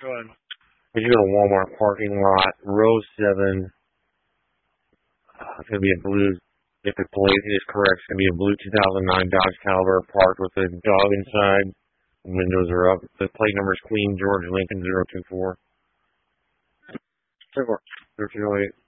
Go ahead. If you go to Walmart parking lot, row 7, it's going to be a blue, if the plate is correct, it's going to be a blue 2009 Dodge Caliber parked with a dog inside. Windows are up. The plate number is Queen George Lincoln 024. 34. 1308.